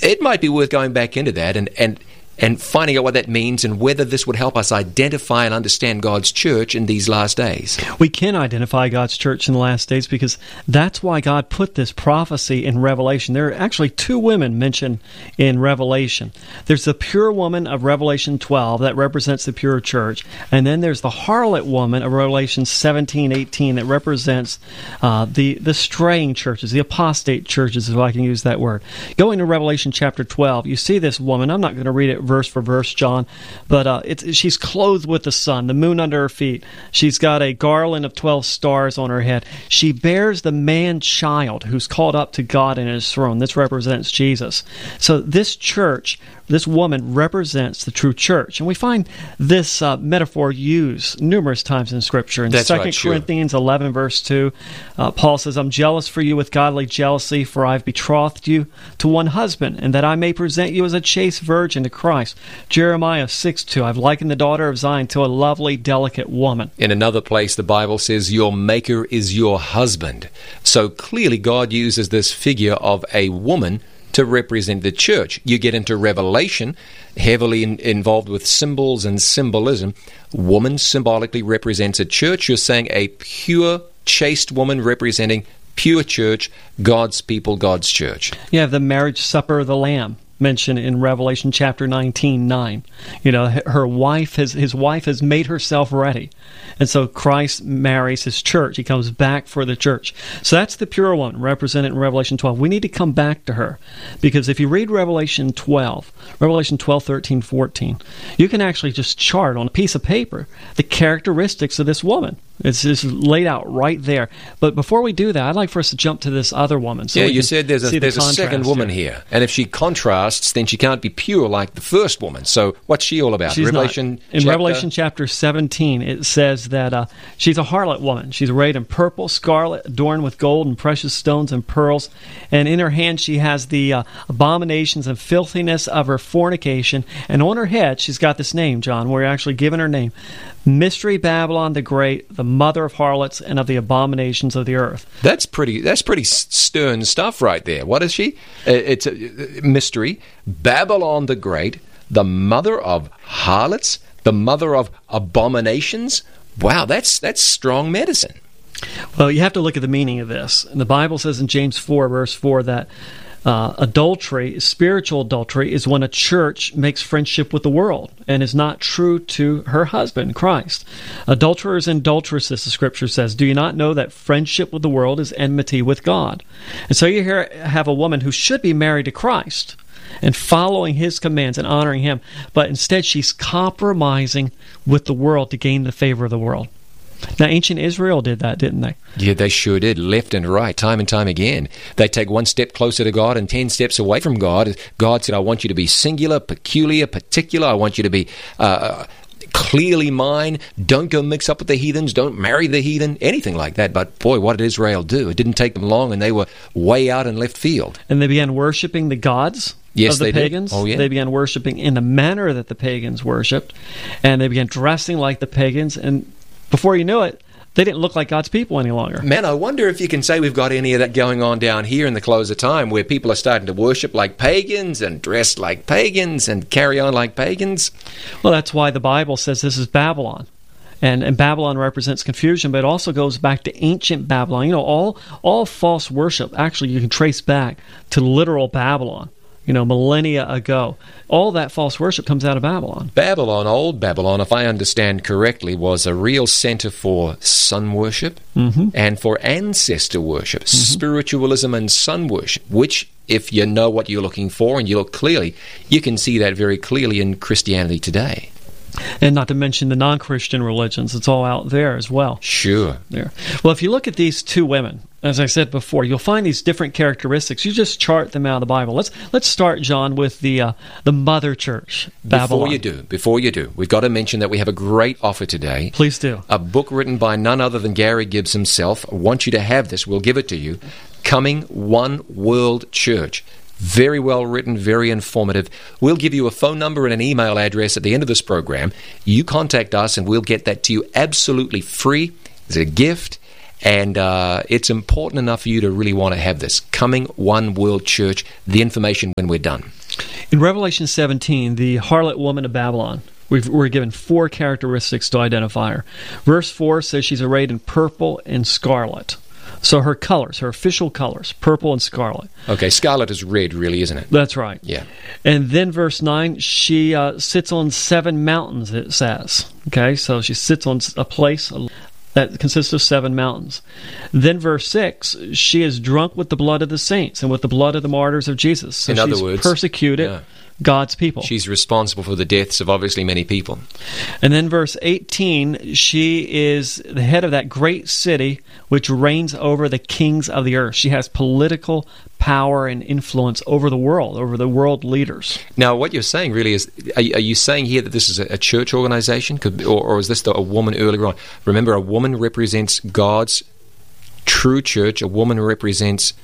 it might be worth going back into that and finding out what that means and whether this would help us identify and understand God's church in these last days. We can identify God's church in the last days because that's why God put this prophecy in Revelation. There are actually two women mentioned in Revelation. There's the pure woman of Revelation 12 that represents the pure church, and then there's the harlot woman of Revelation 17:18 that represents the straying churches, the apostate churches, if I can use that word. Going to Revelation chapter 12, you see this woman. I'm not going to read it verse for verse, John, but she's clothed with the sun, the moon under her feet. She's got a garland of 12 stars on her head. She bears the man-child who's called up to God in his throne. This represents Jesus. So this church, this woman represents the true church. And we find this metaphor used numerous times in Scripture. In 2 Corinthians 11, verse 2, Paul says, I'm jealous for you with godly jealousy, for I've betrothed you to one husband, and that I may present you as a chaste virgin to Christ. Jeremiah 6:2, I've likened the daughter of Zion to a lovely, delicate woman. In another place, the Bible says, your maker is your husband. So clearly God uses this figure of a woman to represent the church. You get into Revelation, heavily involved with symbols and symbolism. Woman symbolically represents a church. You're saying a pure, chaste woman representing pure church, God's people, God's church. You have the marriage supper of the Lamb mentioned in Revelation chapter 19:9. You know, his wife has made herself ready. And so Christ marries his church. He comes back for the church. So that's the pure one represented in Revelation 12. We need to come back to her. Because if you read Revelation 12, 13, 14, you can actually just chart on a piece of paper the characteristics of this woman. It's just laid out right there. But before we do that, I'd like for us to jump to this other woman. So you said there's a second woman here. And if she contrasts, then she can't be pure like the first woman. So what's she all about? In Revelation chapter 17, it says that she's a harlot woman. She's arrayed in purple, scarlet, adorned with gold and precious stones and pearls. And in her hand she has the abominations and filthiness of her fornication. And on her head she's got this name, John. We're actually given her name. Mystery Babylon the Great, the mother of harlots and of the abominations of the earth. That's pretty stern stuff right there. What is she? It's a mystery. Babylon the Great, the mother of harlots, the mother of abominations. Wow, that's strong medicine. Well, you have to look at the meaning of this. And the Bible says in James 4, verse 4, that adultery, spiritual adultery, is when a church makes friendship with the world and is not true to her husband, Christ. Adulterers and adulteresses, the Scripture says, do you not know that friendship with the world is enmity with God? And so you here have a woman who should be married to Christ and following his commands and honoring him, but instead she's compromising with the world to gain the favor of the world. Now, ancient Israel did that, didn't they? Yeah, they sure did, left and right, time and time again. They take one step closer to God and 10 steps away from God. God said, I want you to be singular, peculiar, particular. I want you to be clearly mine. Don't go mix up with the heathens. Don't marry the heathen, anything like that. But boy, what did Israel do? It didn't take them long, and they were way out in left field. And they began worshiping the gods of the pagans. Did. Oh, yeah. They began worshiping in the manner that the pagans worshipped, and they began dressing like the pagans, and before you knew it, they didn't look like God's people any longer. Man, I wonder if you can say we've got any of that going on down here in the close of time, where people are starting to worship like pagans and dress like pagans and carry on like pagans. Well, that's why the Bible says this is Babylon. And Babylon represents confusion, but it also goes back to ancient Babylon. You know, all false worship, actually, you can trace back to literal Babylon. You know, millennia ago. All that false worship comes out of Babylon. Babylon, old Babylon, if I understand correctly, was a real center for sun worship and for ancestor worship, spiritualism and sun worship, which, if you know what you're looking for and you look clearly, you can see that very clearly in Christianity today. And not to mention the non-Christian religions. It's all out there as well. Sure. There. Well, if you look at these two women, as I said before, you'll find these different characteristics. You just chart them out of the Bible. Let's start, John, with the mother church, Babylon. Before you do, we've got to mention that we have a great offer today. Please do. A book written by none other than Gary Gibbs himself. I want you to have this. We'll give it to you. Coming One World Church. Very well written, very informative. We'll give you a phone number and an email address at the end of this program. You contact us and we'll get that to you absolutely free. It's a gift. And it's important enough for you to really want to have this. Coming One World Church, the information when we're done. In Revelation 17, the harlot woman of Babylon, we're given 4 characteristics to identify her. Verse 4 says she's arrayed in purple and scarlet. So her colors, her official colors, purple and scarlet. Okay, scarlet is red, really, isn't it? That's right. Yeah. And then verse 9, she sits on 7 mountains, it says. Okay, so she sits on a place that consists of 7 mountains. Then verse 6, she is drunk with the blood of the saints and with the blood of the martyrs of Jesus. So in other words, persecuted God's people. She's responsible for the deaths of obviously many people. And then verse 18, she is the head of that great city which reigns over the kings of the earth. She has political power and influence over the world leaders. Now, what you're saying really is, are you saying here that this is a church organization? Or is this a woman earlier on? Remember, a woman represents God's true church. A woman represents,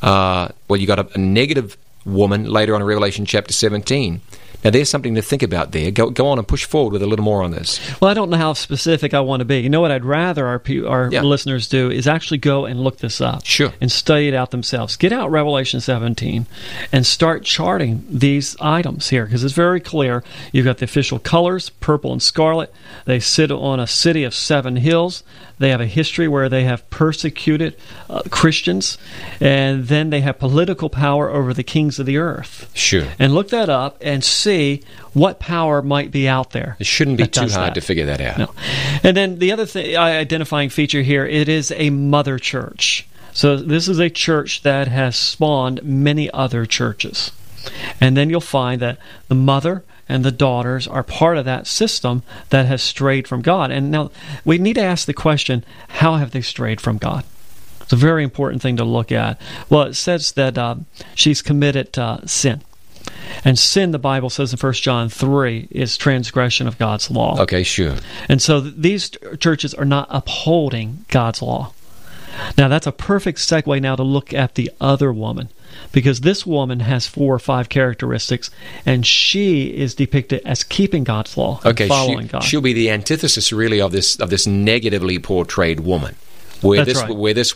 you got a negative woman later on in Revelation chapter 17. Now, there's something to think about there. Go on and push forward with a little more on this. Well, I don't know how specific I want to be. You know what I'd rather our listeners do is actually go and look this up. Sure. And study it out themselves. Get out Revelation 17 and start charting these items here, because it's very clear. You've got the official colors, purple and scarlet. They sit on a city of 7 hills. They have a history where they have persecuted Christians, and then they have political power over the kings of the earth. Sure. And look that up and see what power might be out there. It shouldn't be too hard to figure that out. No. And then the other identifying feature here, it is a mother church. So this is a church that has spawned many other churches. And then you'll find that the mother and the daughters are part of that system that has strayed from God. And now we need to ask the question, how have they strayed from God? It's a very important thing to look at. Well, it says that she's committed sin. And sin, the Bible says in 1 John 3, is transgression of God's law. Okay, sure. And so these churches are not upholding God's law. Now, that's a perfect segue now to look at the other woman, because this woman has 4 or 5 characteristics, and she is depicted as keeping God's law and following God. She'll be the antithesis, really, of this negatively portrayed woman. Where this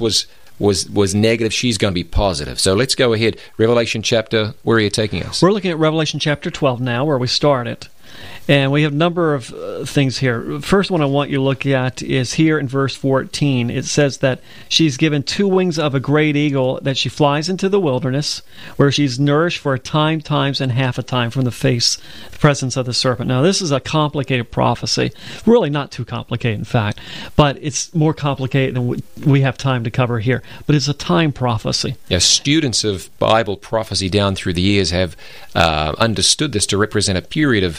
was negative, she's going to be positive. So let's go ahead. Revelation chapter, where are you taking us? We're looking at Revelation chapter 12 now, where we started. And we have a number of things here. First one I want you to look at is here in verse 14. It says that she's given 2 wings of a great eagle, that she flies into the wilderness, where she's nourished for a time, times, and half a time from the presence of the serpent. Now, this is a complicated prophecy. Really not too complicated, in fact. But it's more complicated than we have time to cover here. But it's a time prophecy. Yeah, students of Bible prophecy down through the years have understood this to represent a period of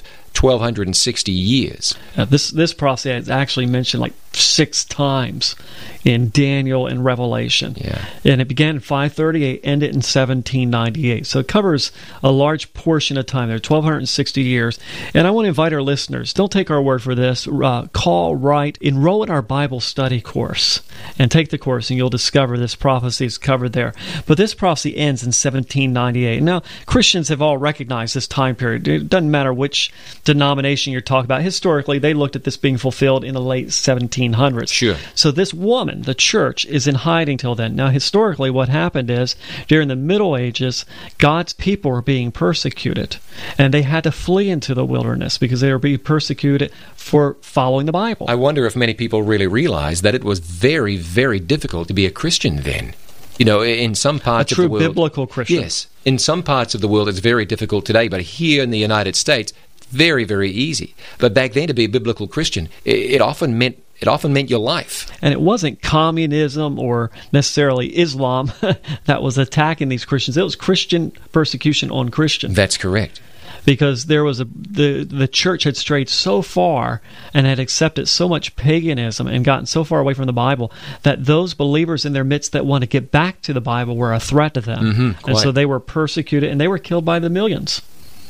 1,260 years. This prophecy is actually mentioned like 6 times in Daniel and Revelation. Yeah. And it began in 538, ended in 1798. So it covers a large portion of time there, 1,260 years. And I want to invite our listeners, don't take our word for this, call, write, enroll in our Bible study course, and take the course, and you'll discover this prophecy is covered there. But this prophecy ends in 1798. Now, Christians have all recognized this time period. It doesn't matter which denomination you're talking about. Historically, they looked at this being fulfilled in the late 1700s. Sure. So this woman, the church, is in hiding till then. Now, historically, what happened is, during the Middle Ages, God's people were being persecuted, and they had to flee into the wilderness because they were being persecuted for following the Bible. I wonder if many people really realize that it was very, very difficult to be a Christian then. You know, in some parts of the world... A true biblical Christian. Yes. In some parts of the world, it's very difficult today, but here in the United States, very, very easy. But back then, to be a biblical Christian, it often meant your life. And it wasn't communism or necessarily Islam that was attacking these Christians. It was Christian persecution on Christians. That's correct. Because there was the church had strayed so far and had accepted so much paganism and gotten so far away from the Bible that those believers in their midst that want to get back to the Bible were a threat to them. Mm-hmm, and so they were persecuted, and they were killed by the millions.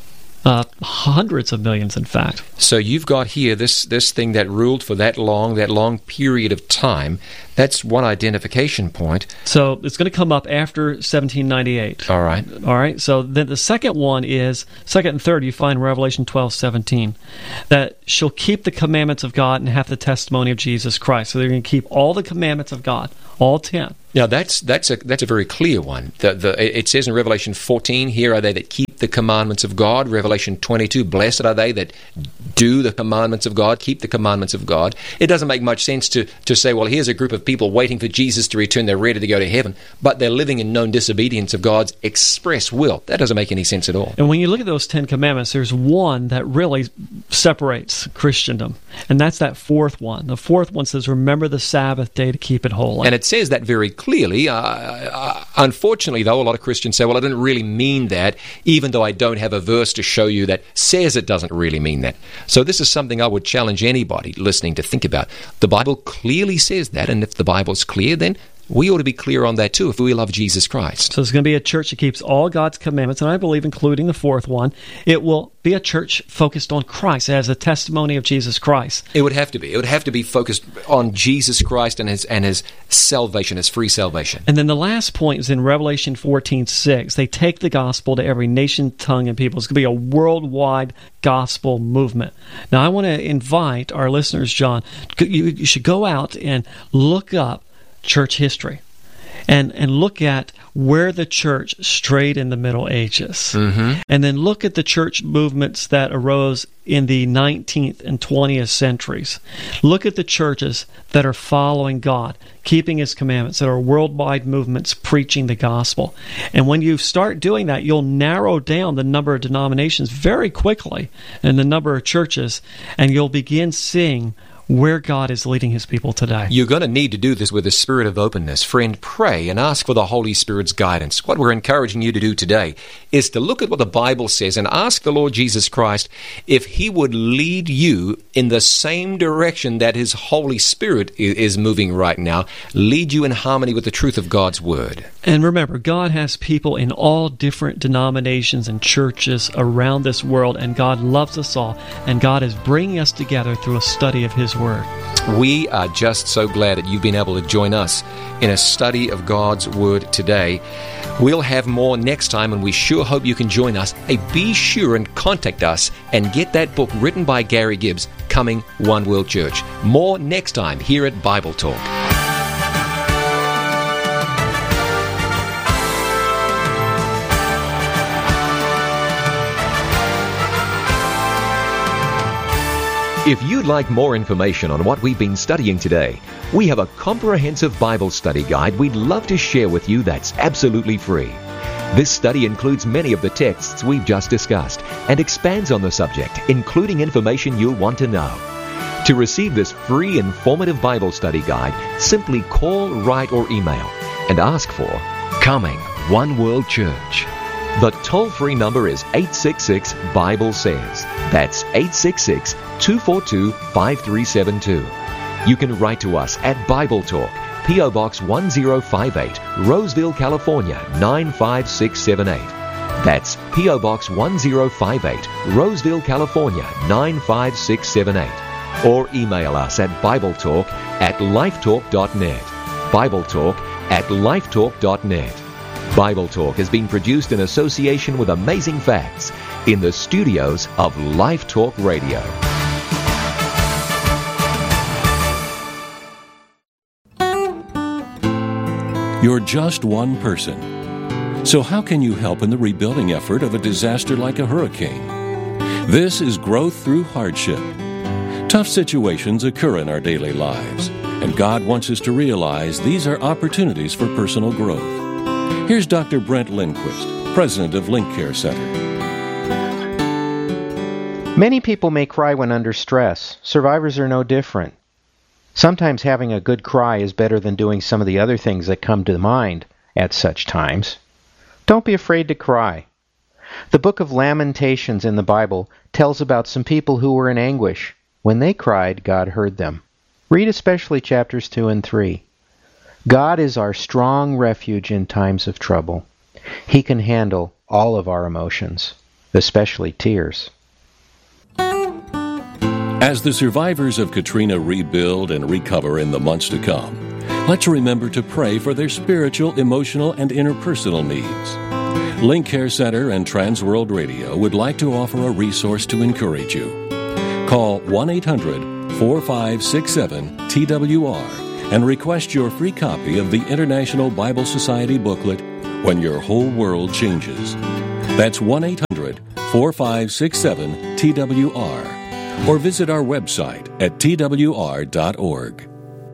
Hundreds of millions, in fact. So you've got here this thing that ruled for that long period of time. That's one identification point. So it's going to come up after 1798. All right. All right. So then the second one is, second and third, you find Revelation 12:17, that she'll keep the commandments of God and have the testimony of Jesus Christ. So they're going to keep all the commandments of God, all 10. Now that's a very clear one. It says in Revelation 14, here are they that keep the commandments of God. Revelation 22, blessed are they that do the commandments of God, keep the commandments of God. It doesn't make much sense to say, well, here's a group of people waiting for Jesus to return. They're ready to go to heaven, but they're living in known disobedience of God's express will. That doesn't make any sense at all. And when you look at those 10 commandments, there's one that really separates Christendom, and that's that fourth one. The fourth one says, remember the Sabbath day to keep it holy. And it says that very clearly. Unfortunately, though, a lot of Christians say, well, I didn't really mean that, even though I don't have a verse to show you that says it doesn't really mean that. So this is something I would challenge anybody listening to think about. The Bible clearly says that, and if the Bible's clear, then we ought to be clear on that too if we love Jesus Christ. So it's going to be a church that keeps all God's commandments, and I believe including the fourth one. It will be a church focused on Christ as a testimony of Jesus Christ. It would have to be. It would have to be focused on Jesus Christ and his salvation, his free salvation. And then the last point is in Revelation 14:6. They take the gospel to every nation, tongue, and people. It's going to be a worldwide gospel movement. Now, I want to invite our listeners, John, you should go out and look up church history and look at where the church strayed in the Middle Ages. Mm-hmm. And then look at the church movements that arose in the 19th and 20th centuries. Look at the churches that are following God, keeping His commandments, that are worldwide movements preaching the gospel. And when you start doing that, you'll narrow down the number of denominations very quickly and the number of churches, and you'll begin seeing where God is leading His people today. You're going to need to do this with a spirit of openness. Friend, pray and ask for the Holy Spirit's guidance. What we're encouraging you to do today is to look at what the Bible says and ask the Lord Jesus Christ if He would lead you in the same direction that His Holy Spirit is moving right now, lead you in harmony with the truth of God's Word. And remember, God has people in all different denominations and churches around this world, and God loves us all, and God is bringing us together through a study of His Word. We are just so glad that you've been able to join us in a study of God's Word today. We'll have more next time, and we sure hope you can join us. Hey, be sure and contact us and get that book written by Gary Gibbs, Coming One World Church. More next time here at Bible Talk. If you'd like more information on what we've been studying today, we have a comprehensive Bible study guide we'd love to share with you that's absolutely free. This study includes many of the texts we've just discussed and expands on the subject, including information you'll want to know. To receive this free, informative Bible study guide, simply call, write, or email and ask for Coming One World Church. The toll-free number is 866-BIBLE-SAYS. That's 866-242-5372. You can write to us at Bible Talk, P.O. Box 1058, Roseville, California, 95678. That's P.O. Box 1058, Roseville, California, 95678. Or email us at BibleTalk@lifetalk.net. BibleTalk@lifetalk.net. Bible Talk has been produced in association with Amazing Facts in the studios of Life Talk Radio. You're just one person. So how can you help in the rebuilding effort of a disaster like a hurricane? This is growth through hardship. Tough situations occur in our daily lives, and God wants us to realize these are opportunities for personal growth. Here's Dr. Brent Lindquist, president of Link Care Center. Many people may cry when under stress. Survivors are no different. Sometimes having a good cry is better than doing some of the other things that come to mind at such times. Don't be afraid to cry. The book of Lamentations in the Bible tells about some people who were in anguish. When they cried, God heard them. Read especially chapters 2 and 3. God is our strong refuge in times of trouble. He can handle all of our emotions. especially tears. As the survivors of Katrina rebuild and recover in the months to come, let's remember to pray for their spiritual, emotional, and interpersonal needs. Link Care Center and Transworld Radio would like to offer a resource to encourage you. Call 1-800-4567-TWR and request your free copy of the International Bible Society booklet, When Your Whole World Changes. That's 1-800-4567-TWR. Or visit our website at twr.org.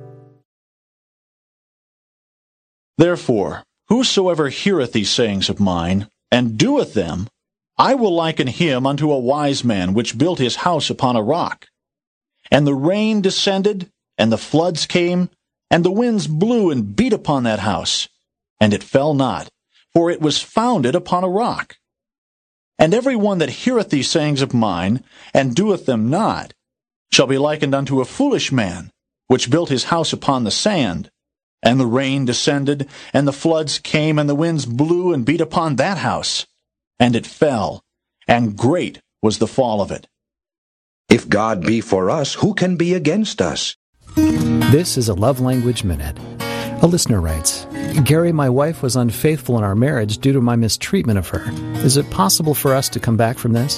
Therefore, whosoever heareth these sayings of mine, and doeth them, I will liken him unto a wise man which built his house upon a rock. And the rain descended, and the floods came, and the winds blew and beat upon that house, and it fell not, for it was founded upon a rock. And every one that heareth these sayings of mine, and doeth them not, shall be likened unto a foolish man, which built his house upon the sand. And the rain descended, and the floods came, and the winds blew and beat upon that house, and it fell, and great was the fall of it. If God be for us, who can be against us? This is a Love Language Minute. A listener writes, Gary, my wife was unfaithful in our marriage due to my mistreatment of her. Is it possible for us to come back from this?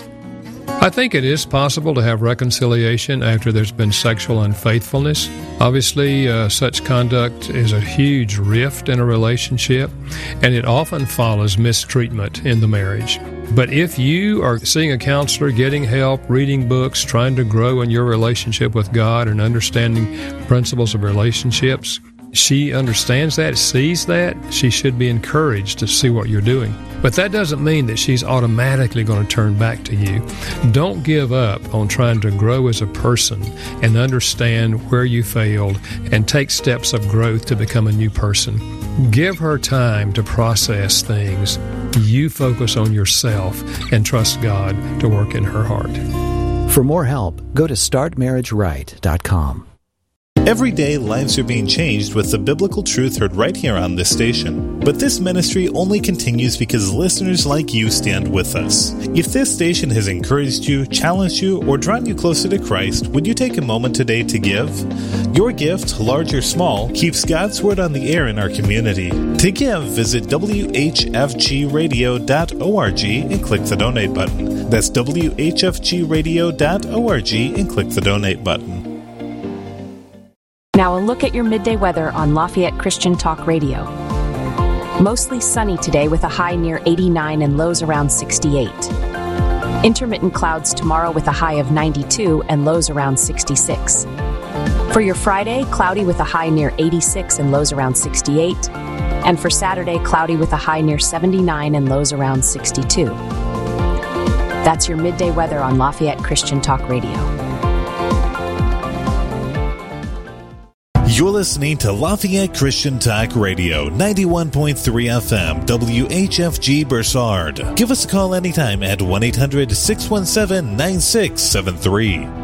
I think it is possible to have reconciliation after there's been sexual unfaithfulness. Obviously, such conduct is a huge rift in a relationship, and it often follows mistreatment in the marriage. But if you are seeing a counselor, getting help, reading books, trying to grow in your relationship with God and understanding principles of relationships, she understands that, sees that, she should be encouraged to see what you're doing. But that doesn't mean that she's automatically going to turn back to you. Don't give up on trying to grow as a person and understand where you failed and take steps of growth to become a new person. Give her time to process things. You focus on yourself and trust God to work in her heart. For more help, go to startmarriageright.com. Every day, lives are being changed with the biblical truth heard right here on this station. But this ministry only continues because listeners like you stand with us. If this station has encouraged you, challenged you, or drawn you closer to Christ, would you take a moment today to give? Your gift, large or small, keeps God's Word on the air in our community. To give, visit whfgradio.org and click the donate button. That's whfgradio.org and click the donate button. Now a look at your midday weather on Lafayette Christian Talk Radio. Mostly sunny today with a high near 89 and lows around 68. Intermittent clouds tomorrow with a high of 92 and lows around 66. For your Friday, cloudy with a high near 86 and lows around 68. And for Saturday, cloudy with a high near 79 and lows around 62. That's your midday weather on Lafayette Christian Talk Radio. You're listening to Lafayette Christian Talk Radio, 91.3 FM, WHFG Bursard. Give us a call anytime at 1-800-617-9673.